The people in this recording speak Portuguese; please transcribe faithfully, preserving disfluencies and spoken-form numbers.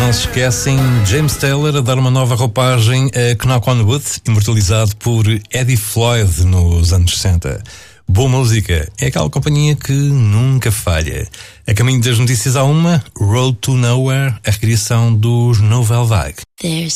não se esquecem, James Taylor a dar uma nova roupagem a Knock on Wood, imortalizado por Eddie Floyd nos anos sessenta. Boa música, é aquela companhia que nunca falha. A caminho das notícias há uma, Road to Nowhere, a recriação dos Nouvelle Vague. There's